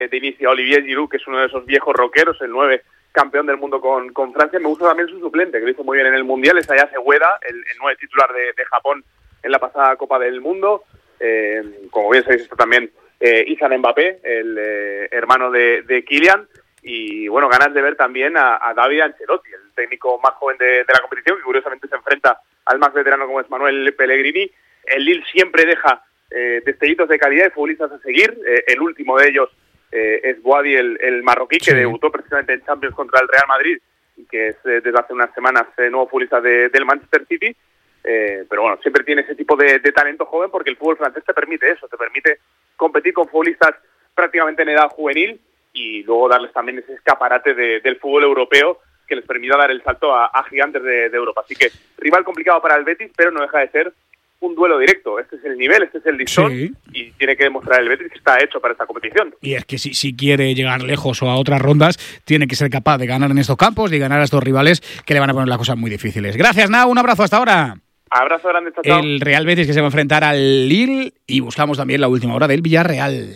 de inicio a Olivier Giroud, que es uno de esos viejos rockeros, el 9 campeón del mundo con Francia. Me gusta también su suplente, que lo hizo muy bien en el Mundial, es Ayase Ueda, el 9 titular de Japón en la pasada Copa del Mundo. Como bien sabéis, está también Kylian Mbappé, el hermano de Kylian. Y bueno, ganas de ver también a David Ancelotti, el técnico más joven de la competición, que curiosamente se enfrenta al más veterano como es Manuel Pellegrini. El Lille siempre deja destellitos de calidad y futbolistas a seguir. El último de ellos es Boadi, el marroquí, que debutó precisamente en Champions contra el Real Madrid, y que es desde hace unas semanas nuevo futbolista del Manchester City. Pero bueno, siempre tiene ese tipo de talento joven, porque el fútbol francés te permite eso, te permite competir con futbolistas prácticamente en edad juvenil y luego darles también ese escaparate del fútbol europeo que les permita dar el salto a gigantes de Europa. Así que rival complicado para el Betis, pero no deja de ser un duelo directo. Este es el nivel, este es el listón, y tiene que demostrar el Betis que está hecho para esta competición. Y es que si quiere llegar lejos o a otras rondas, tiene que ser capaz de ganar en estos campos, de ganar a estos rivales que le van a poner las cosas muy difíciles. Gracias, Nao, un abrazo hasta ahora. Abrazo grande, chao. El Real Betis, que se va a enfrentar al Lille, y buscamos también la última hora del Villarreal.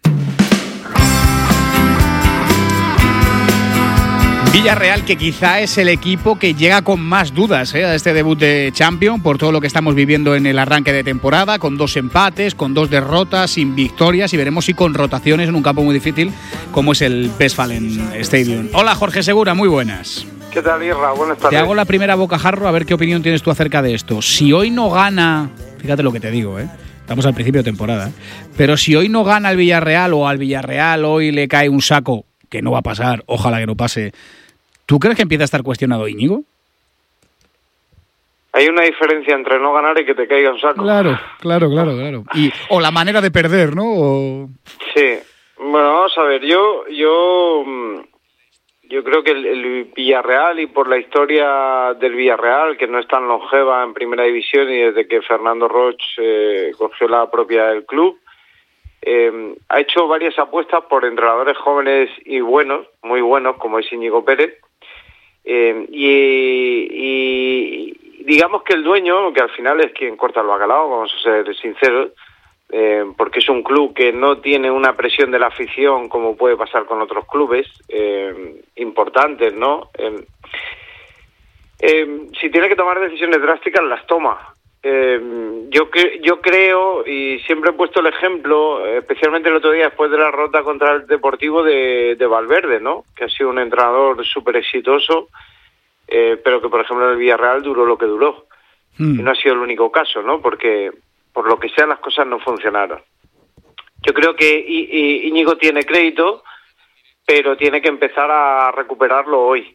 Villarreal, que quizá es el equipo que llega con más dudas a este debut de Champions, por todo lo que estamos viviendo en el arranque de temporada, con 2 empates, con 2 derrotas, sin victorias, y veremos si con rotaciones en un campo muy difícil como es el Westfalen Stadium. Hola, Jorge Segura, muy buenas. ¿Qué tal, Irra? Buenas tardes. Te hago la primera bocajarro, a ver qué opinión tienes tú acerca de esto. Si hoy no gana, fíjate lo que te digo, estamos al principio de temporada, pero si hoy no gana el Villarreal, o al Villarreal hoy le cae un saco, que no va a pasar, ojalá que no pase, ¿tú crees que empieza a estar cuestionado Íñigo? Hay una diferencia entre no ganar y que te caiga un saco. Claro. O la manera de perder, ¿no? Sí. Bueno, vamos a ver, yo creo que el Villarreal, y por la historia del Villarreal, que no es tan longeva en primera división y desde que Fernando Roig cogió la propiedad del club, ha hecho varias apuestas por entrenadores jóvenes y buenos, muy buenos, como es Íñigo Pérez, y digamos que el dueño, que al final es quien corta el bacalao, vamos a ser sinceros, porque es un club que no tiene una presión de la afición como puede pasar con otros clubes importantes, ¿no? Si tiene que tomar decisiones drásticas, las toma. Yo creo, y siempre he puesto el ejemplo, especialmente el otro día después de la derrota contra el Deportivo de Valverde, ¿no? Que ha sido un entrenador súper exitoso, pero que por ejemplo en el Villarreal duró lo que duró. Y no ha sido el único caso, ¿no? Porque por lo que sea las cosas no funcionaron. Yo creo que Íñigo tiene crédito, pero tiene que empezar a recuperarlo hoy.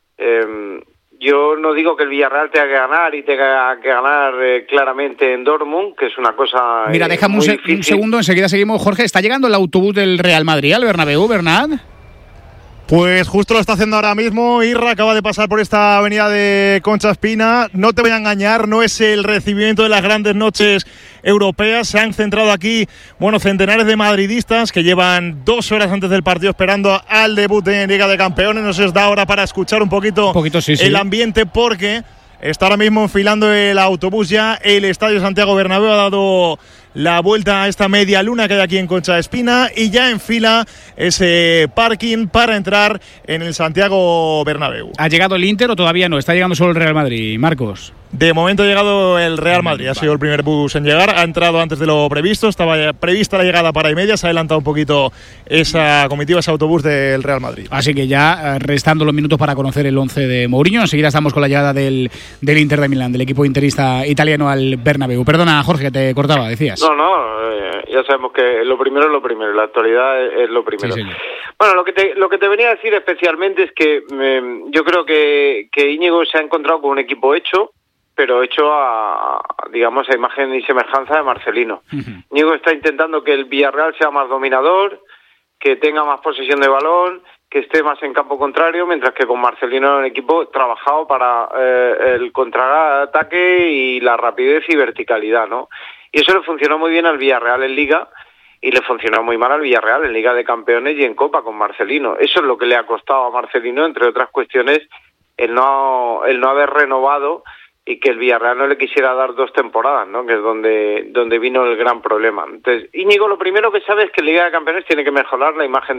Yo no digo que el Villarreal tenga que ganar y tenga que ganar claramente en Dortmund, que es una cosa. Mira, déjame un segundo, enseguida seguimos. Jorge, ¿está llegando el autobús del Real Madrid al Bernabéu, Bernat? Pues justo lo está haciendo ahora mismo. Irra acaba de pasar por esta avenida de Concha Espina. No te voy a engañar, no es el recibimiento de las grandes noches europeas. Se han centrado aquí, centenares de madridistas que llevan 2 horas antes del partido esperando al debut de Liga de Campeones. No se os da hora para escuchar un poquito sí. El ambiente, porque está ahora mismo enfilando el autobús ya. El Estadio Santiago Bernabéu ha dado la vuelta a esta media luna que hay aquí en Concha de Espina y ya enfila ese parking para entrar en el Santiago Bernabéu. ¿Ha llegado el Inter o todavía no? ¿Está llegando solo el Real Madrid, Marcos? De momento ha llegado el Real Madrid, ha sido el primer bus en llegar, ha entrado antes de lo previsto, estaba prevista la llegada para y media, se ha adelantado un poquito esa comitiva, ese autobús del Real Madrid. Así que ya restando los minutos para conocer el 11 de Mourinho, enseguida estamos con la llegada del Inter de Milán, del equipo interista italiano al Bernabéu. Perdona, Jorge, que te cortaba, decías. Ya sabemos que lo primero es lo primero, la actualidad es lo primero. Sí. Bueno, lo que te venía a decir especialmente es que yo creo que Íñigo se ha encontrado con un equipo hecho, pero hecho a imagen y semejanza de Marcelino. Íñigo está intentando que el Villarreal sea más dominador, que tenga más posesión de balón, que esté más en campo contrario, mientras que con Marcelino era un equipo trabajado para el contraataque y la rapidez y verticalidad, ¿no? Y eso le funcionó muy bien al Villarreal en Liga y le funcionó muy mal al Villarreal en Liga de Campeones y en Copa con Marcelino. Eso es lo que le ha costado a Marcelino, entre otras cuestiones, el no haber renovado y que el Villarreal no le quisiera dar 2 temporadas, ¿no? Que es donde vino el gran problema. Entonces, Íñigo lo primero que sabe es que en Liga de Campeones tiene que mejorar la imagen